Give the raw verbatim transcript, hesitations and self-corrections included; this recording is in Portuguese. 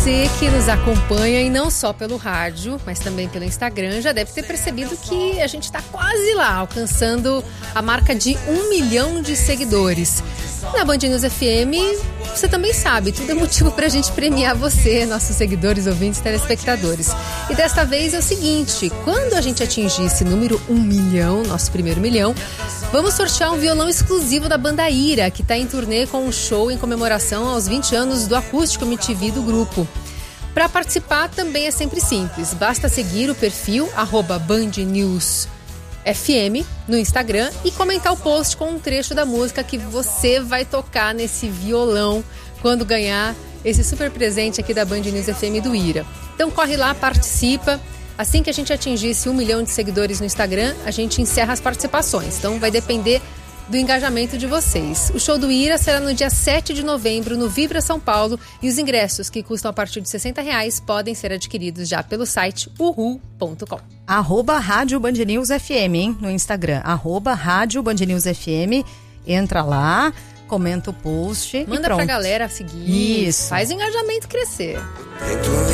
Você que nos acompanha e não só pelo rádio, mas também pelo Instagram, já deve ter percebido que a gente está quase lá, alcançando a marca de um milhão de seguidores. Na Band News F M, você também sabe, tudo é motivo para a gente premiar você, nossos seguidores, ouvintes, telespectadores. E desta vez é o seguinte, quando a gente atingir esse número um milhão, nosso primeiro milhão, vamos sortear um violão exclusivo da banda Ira, que está em turnê com um show em comemoração aos vinte anos do Acústico M T V do grupo. Para participar também é sempre simples, basta seguir o perfil arroba Band News F M no Instagram e comentar o post com um trecho da música que você vai tocar nesse violão quando ganhar esse super presente aqui da Band News F M do Ira. Então corre lá, participa. Assim que a gente atingir esse um milhão de seguidores no Instagram, a gente encerra as participações. Então vai depender do engajamento de vocês. O show do Ira será no dia sete de novembro no Vibra São Paulo e os ingressos, que custam a partir de sessenta reais, podem ser adquiridos já pelo site uhu ponto com. Arroba Rádio Band News F M, hein, no Instagram. Arroba Rádio Band News F M. Entra lá, comenta o post. Manda pra galera seguir. Isso. Faz o engajamento crescer.